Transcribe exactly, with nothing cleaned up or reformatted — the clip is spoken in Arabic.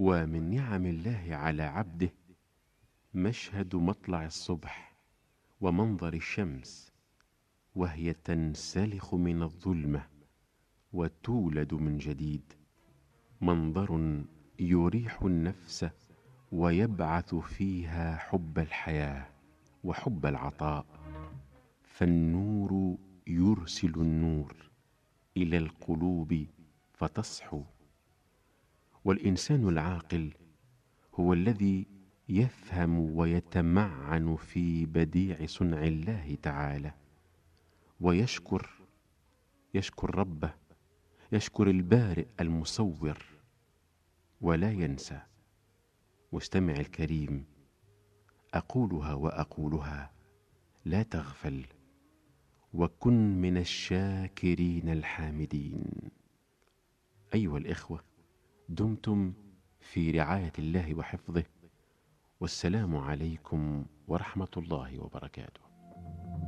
ومن نعم الله على عبده مشهد مطلع الصبح ومنظر الشمس وهي تنسلخ من الظلمة وتولد من جديد، منظر يريح النفس ويبعث فيها حب الحياة وحب العطاء. فالنور يرسل النور إلى القلوب فتصحو، والإنسان العاقل هو الذي يفهم ويتمعن في بديع صنع الله تعالى، ويشكر يشكر ربه، يشكر البارئ المصور، ولا ينسى. مستمع الكريم، أقولها وأقولها، لا تغفل، وكن من الشاكرين الحامدين. أيها الإخوة، دمتم في رعاية الله وحفظه، والسلام عليكم ورحمة الله وبركاته.